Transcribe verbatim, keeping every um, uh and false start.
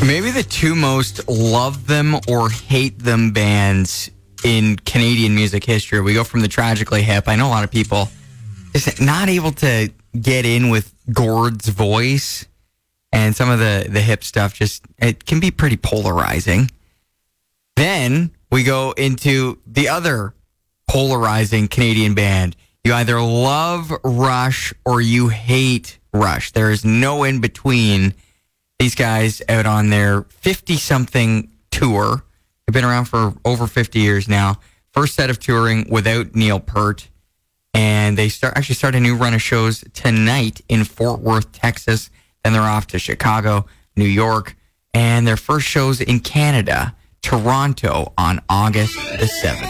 Maybe the two most love them or hate them bands in Canadian music history. We go from the Tragically Hip. I know a lot of people just not able to get in with Gord's voice, and some of the, the hip stuff just, it can be pretty polarizing. Then we go into the other polarizing Canadian band. You either love Rush or you hate Rush. There is no in between. These guys out on their fifty-something tour. They've been around for over fifty years now. First set of touring without Neil Peart. And they start actually start a new run of shows tonight in Fort Worth, Texas. Then they're off to Chicago, New York. And their first shows in Canada, Toronto, on August the seventh.